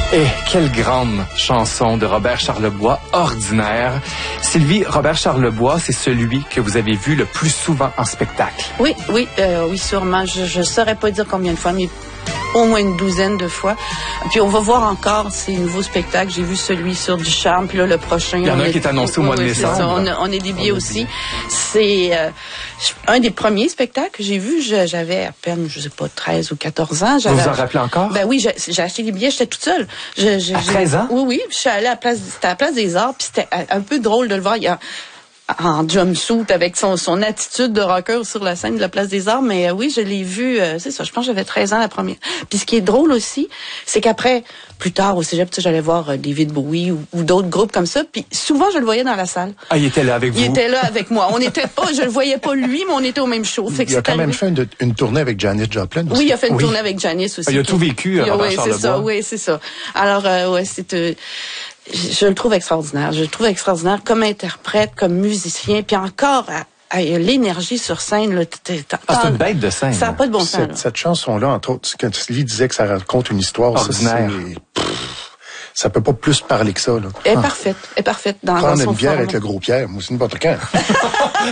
Et quelle grande chanson de Robert Charlebois, Ordinaire. Sylvie, Robert Charlebois, c'est celui que vous avez vu le plus souvent en spectacle. Oui, sûrement. Je saurais pas dire combien de fois, mais au moins une douzaine de fois. Puis on va voir encore ces nouveaux spectacles. J'ai vu celui sur Ducharme, puis là, le prochain. Il y en a un qui est annoncé au mois de décembre. C'est ça. On a des billets aussi. C'est un des premiers spectacles que j'ai vu. J'avais à peine, je sais pas, 13 ou 14 ans. Vous vous en rappelez encore? Ben oui, j'ai acheté des billets, j'étais toute seule. À 13 ans? Oui. Je suis allée à la place des Arts, puis c'était un peu drôle de le voir. En jumpsuit avec son attitude de rocker sur la scène de la Place des Arts. Mais oui, je l'ai vu, c'est ça, je pense que j'avais 13 ans la première. Puis ce qui est drôle aussi, c'est qu'après, plus tard au cégep, j'allais voir David Bowie ou d'autres groupes comme ça. Puis souvent, je le voyais dans la salle. Ah, il était là avec vous? Il était là avec moi. On était pas, je le voyais pas lui, mais on était au même show. Il a quand même fait une tournée avec Janis Joplin aussi. Oui, il a fait une tournée avec Janis aussi. Il a tout vécu, Robert Charlebois. Oui, c'est ça. Alors, je le trouve extraordinaire. Je le trouve extraordinaire comme interprète, comme musicien, puis encore l'énergie sur scène. Là, c'est une bête de scène. Ça n'a pas de bon sens. Cette chanson-là, entre autres, quand Sylvie disait que ça raconte une histoire, ordinaire. Ça peut pas plus parler que ça. Là. Elle est parfaite. Elle est parfaite. Prendre une bière avec le gros Pierre, moi aussi, n'importe quand.